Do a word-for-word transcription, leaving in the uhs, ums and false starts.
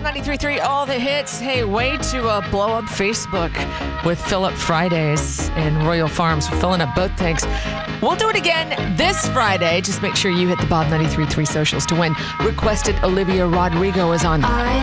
ninety-three point three, all the hits. Hey, way to uh, blow up Facebook with Fill Up Fridays and Royal Farms. We're filling up both tanks. We'll do it again this Friday. Just make sure you hit the Bob ninety-three point three socials to win. Requested Olivia Rodrigo is on. I